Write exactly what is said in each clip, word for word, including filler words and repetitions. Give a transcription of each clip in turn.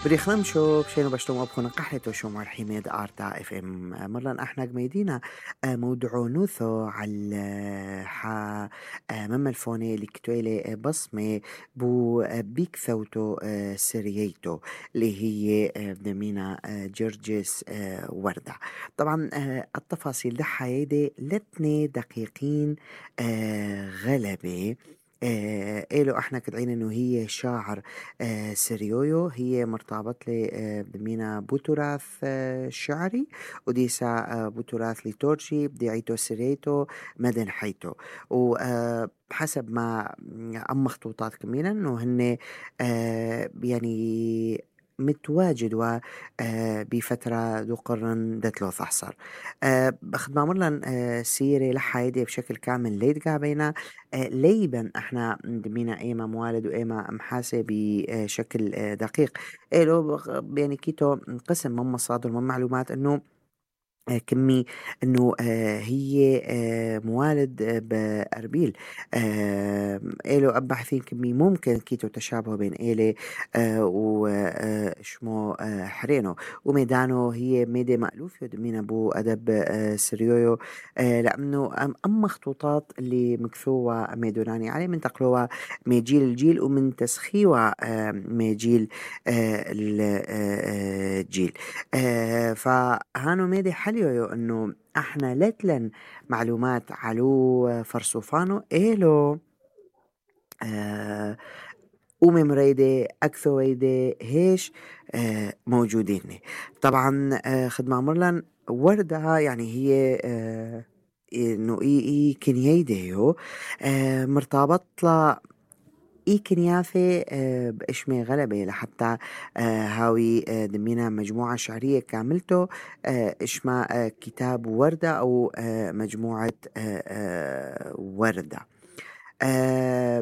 بريخلمشو بشينو بشتو مبخونا قحلتو شو مع الحميد آرتا اف ام مرلان احنا قميدينا آه، موضوع نوثو على آه، حا آه، مما الفوني اللي كتويلي آه، بصمة بو آه، بيك ثوتو آه، سرييتو اللي هي آه، دمينا آه، جرجس آه، وردة. طبعا آه، التفاصيل ده حيدي لتني دقيقين آه، غلبة. آه إلو احنا كدعين انه هي شاعر آه سريويو، هي مرتبط لي آه بمينا بوتراث آه شعري، وديسا آه بوتراث ليتورجي بديعيتو سريتو مدن حيتو. وحسب ما أم مخطوطات كمينا انه هن آه يعني متواجد و آه بفترة ذو قرن دتلو أحصر. آه بخد مرلن آه سيري لحايدي بشكل كامل ليد قابينا آه ليبا احنا دمينا ايما موالد وايما محاسة بشكل آه دقيق. ايه لو بغ- يعني كيتو قسم من مصادر من معلومات انه آه، كمي انه آه، هي آه، موالد آه، بأربيل. آه، إلو أبحثين كمي ممكن كيتو تشابه بين إيلي آه، وشمو حرينو وميدانو. هي ميدي مألوف يدمين أبو أدب آه، سريويو آه، لأنه أم أم مخطوطات اللي مكثوة ميدوناني عليه من تقلوها من جيل الجيل ومن تسخيوها آه، من جيل آه، الجيل. آه فهانو ميدي حليو انه احنا لتلن معلومات علو فرسوفانو إلو آه أومي مريدة أكثويدة هيش آه موجودين. طبعا آه خدمة مرلن وردها يعني هي آه انه اي اي كنيايديو آه مرتبط لا إي كنيافة آه، بإشمي غلبة لحتى آه، هاوي آه، دمينا مجموعة شعرية كاملته آه، إشما آه، كتاب وردة أو آه، مجموعة آه، آه، وردة. آه،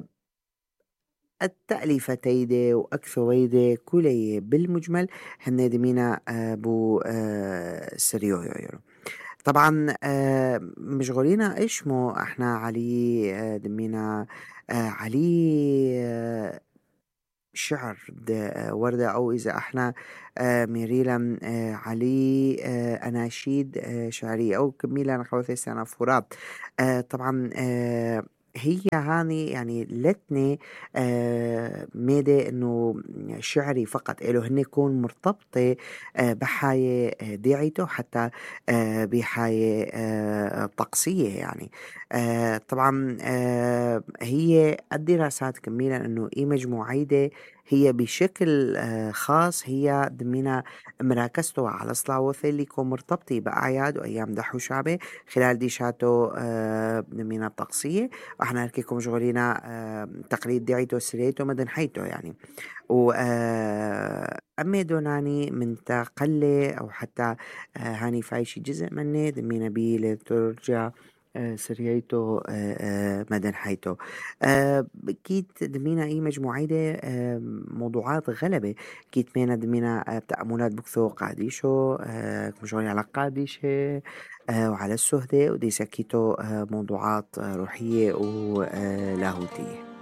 التأليفتيدي وأكثويدي كلي بالمجمل هن دمينا آه، بو آه، سريويو يورو. طبعا آه، مشغولينا إشمو احنا علي آه، دمينا آه، علي آه، شعر ده وردة، أو إذا إحنا آه، ميريلا آه، عليه آه، أناشيد آه، شعرية أو كميلة نخوثي سنافورات. آه، طبعا آه، هي هاني يعني لتني آه ميدي انه شعري فقط إله هن يكون مرتبطة آه بحاية آه ديعيته حتى آه بحاية آه طقسية يعني. آه طبعا آه هي الدراسات كميلا انه اي مجموعية هي بشكل آه، خاص هي دمينا مراكزته على صلاوث اللي يكون مرتبطة بأعياد وأيام دحو شعبي خلال ديشاتو آه، دمينا الطقسية. وإحنا نحكيكم شغلينا آه، تقليد دعيتو سريتو مدن حيتو يعني. و آه، أمي دوناني من تقلي أو حتى آه، هاني فايشي جزء مني دمينا بي لترجع آه، سريايتو آه، آه، مدن حيتو. آه، كيت دمينا أي مجموعة آه، موضوعات غلبة. كيت مينا دمينا آه، تأملات بكثو قاديشو آه، مشغولين على قاديشة آه، وعلى السهدة ودي سكيتو آه، موضوعات آه، روحية ولاهوتية.